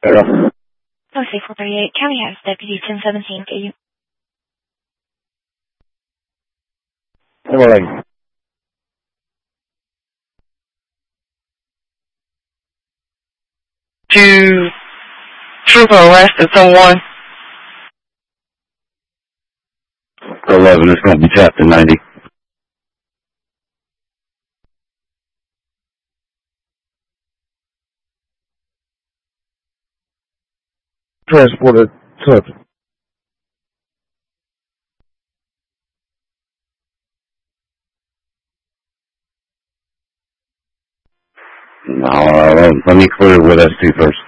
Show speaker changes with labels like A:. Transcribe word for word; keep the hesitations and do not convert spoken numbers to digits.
A: Zero.
B: Oh, six four thirty-eight, County House, Deputy ten seventeen, get you.
A: Timberlake.
C: To trooper arrested someone.
A: eleven is going to be tapped in ninety. Transported subject. No, uh, let me clear with S T first.